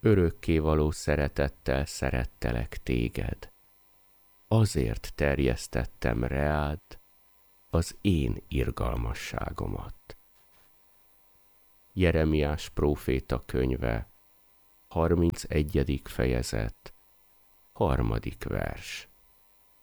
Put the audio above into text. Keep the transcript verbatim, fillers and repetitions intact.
örökkévaló szeretettel szerettelek téged. Azért terjesztettem reád az én irgalmasságomat. Jeremiás próféta könyve, harmincegyedik fejezet, harmadik vers.